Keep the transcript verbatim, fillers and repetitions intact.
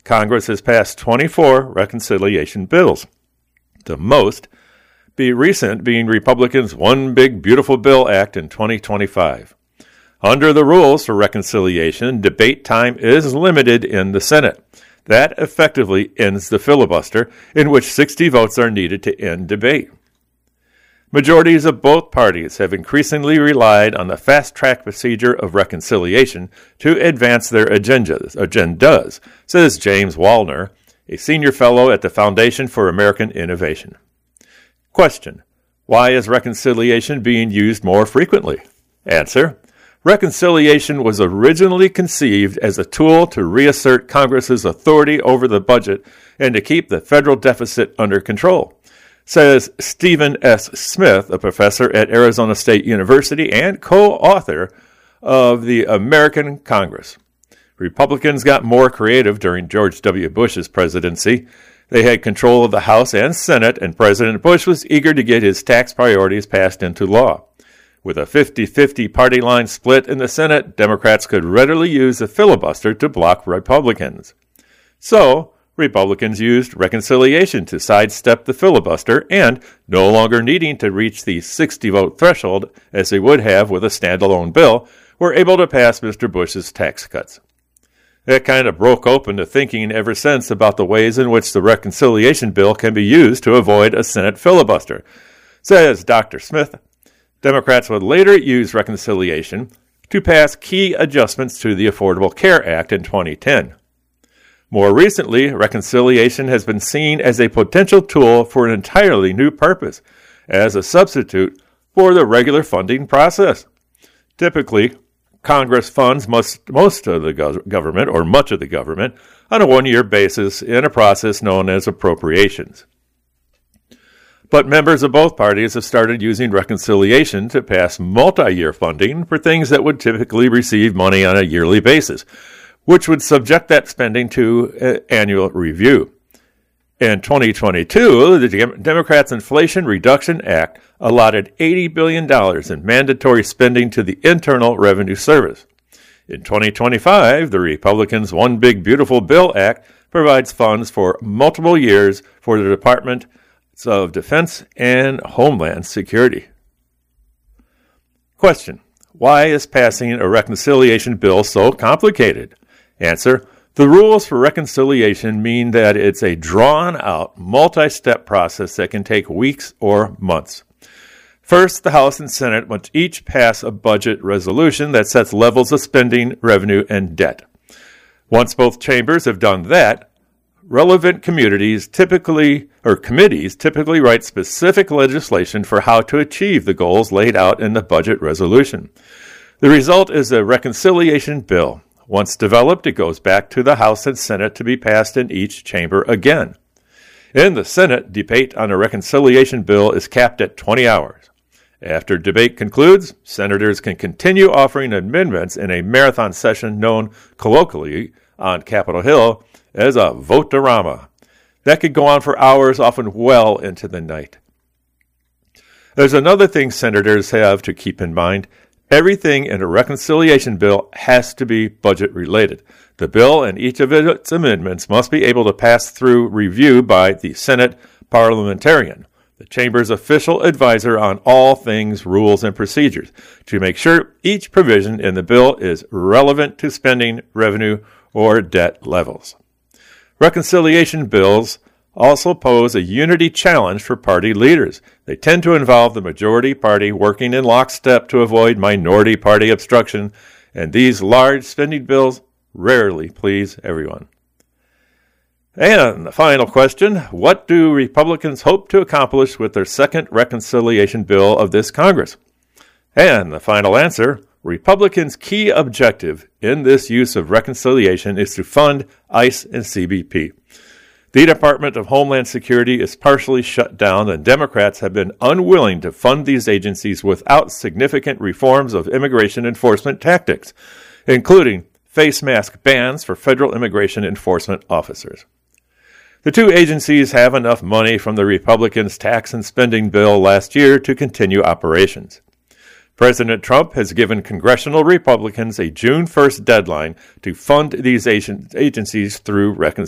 Congress has passed twenty-four reconciliation bills, the most be recent being Republicans' One Big Beautiful Bill Act in twenty twenty-five. Under the rules for reconciliation, debate time is limited in the Senate. That effectively ends the filibuster, in which sixty votes are needed to end debate. Majorities of both parties have increasingly relied on the fast-track procedure of reconciliation to advance their agendas, agendas, says James Wallner, a senior fellow at the Foundation for American Innovation. Question: why is reconciliation being used more frequently? Answer: reconciliation was originally conceived as a tool to reassert Congress's authority over the budget and to keep the federal deficit under control, says Stephen S. Smith, a professor at Arizona State University and co-author of The American Congress. Republicans got more creative during George W. Bush's presidency. They had control of the House and Senate, and President Bush was eager to get his tax priorities passed into law. With a fifty-fifty party line split in the Senate, Democrats could readily use the filibuster to block Republicans. So, Republicans used reconciliation to sidestep the filibuster and, no longer needing to reach the sixty-vote threshold as they would have with a standalone bill, were able to pass Mister Bush's tax cuts. That kind of broke open the thinking ever since about the ways in which the reconciliation bill can be used to avoid a Senate filibuster. Says Doctor Smith, Democrats would later use reconciliation to pass key adjustments to the Affordable Care Act in twenty ten. More recently, reconciliation has been seen as a potential tool for an entirely new purpose, as a substitute for the regular funding process. Typically, Congress funds most, most of the go- government, or much of the government, on a one-year basis in a process known as appropriations. But members of both parties have started using reconciliation to pass multi-year funding for things that would typically receive money on a yearly basis, which would subject that spending to uh, annual review. In twenty twenty-two, the Democrats' Inflation Reduction Act allotted eighty billion dollars in mandatory spending to the Internal Revenue Service. In twenty twenty-five, the Republicans' One Big Beautiful Bill Act provides funds for multiple years for the Departments of Defense and Homeland Security. Question: why is passing a reconciliation bill so complicated? Answer: the rules for reconciliation mean that it's a drawn-out, multi-step process that can take weeks or months. First, the House and Senate must each pass a budget resolution that sets levels of spending, revenue, and debt. Once both chambers have done that, relevant communities typically, or committees typically write specific legislation for how to achieve the goals laid out in the budget resolution. The result is a reconciliation bill. Once developed, it goes back to the House and Senate to be passed in each chamber again. In the Senate, debate on a reconciliation bill is capped at twenty hours. After debate concludes, senators can continue offering amendments in a marathon session known colloquially on Capitol Hill as a vote-a-rama. That could go on for hours, often well into the night. There's another thing senators have to keep in mind. Everything in a reconciliation bill has to be budget-related. The bill and each of its amendments must be able to pass through review by the Senate parliamentarian, the chamber's official advisor on all things rules and procedures, to make sure each provision in the bill is relevant to spending, revenue, or debt levels. Reconciliation bills also pose a unity challenge for party leaders. They tend to involve the majority party working in lockstep to avoid minority party obstruction, and these large spending bills rarely please everyone. And the final question: what do Republicans hope to accomplish with their second reconciliation bill of this Congress? And the final answer: Republicans' key objective in this use of reconciliation is to fund ICE and C B P. The Department of Homeland Security is partially shut down, and Democrats have been unwilling to fund these agencies without significant reforms of immigration enforcement tactics, including face mask bans for federal immigration enforcement officers. The two agencies have enough money from the Republicans' tax and spending bill last year to continue operations. President Trump has given congressional Republicans a June first deadline to fund these agencies through reconciliation.